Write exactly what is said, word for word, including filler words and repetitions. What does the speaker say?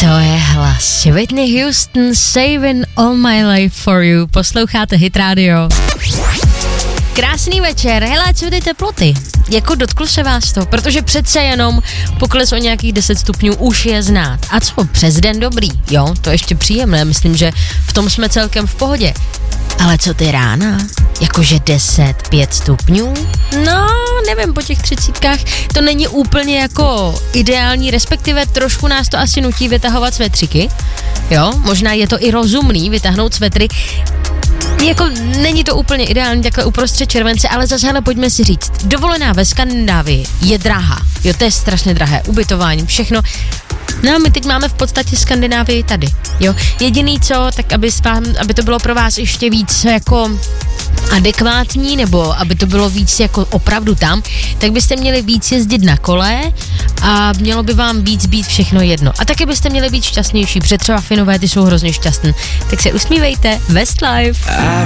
To je hlas. Whitney Houston, Saving All My Life For You. Posloucháte Hit Radio. Krásný večer. Hele, co ty teploty? Jako dotklo se vás to? Protože přece jenom pokles o nějakých deset stupňů už je znát. A co? Přes den dobrý. Jo, to ještě příjemné. Myslím, že v tom jsme celkem v pohodě. Ale co ty rána? Jakože deset, pět stupňů? No, nevím, po těch třicítkách to není úplně jako ideální, respektive trošku nás to asi nutí vytahovat svetříky. Jo, možná je to i rozumný vytáhnout svetry. Jako není to úplně ideální takhle uprostřed července, ale zase hele, pojďme si říct, dovolená ve Skandinávii je drahá. Jo, to je strašně drahé, ubytování, všechno. No a my teď máme v podstatě Skandinávii tady, jo. Jediný co, tak aby, vám, aby to bylo pro vás ještě víc jako adekvátní, nebo aby to bylo víc jako opravdu tam, tak byste měli víc jezdit na kole a mělo by vám víc být všechno jedno. A taky byste měli být šťastnější, protože třeba Finové, ty jsou hrozně šťastní. Tak se usmívejte, Westlife.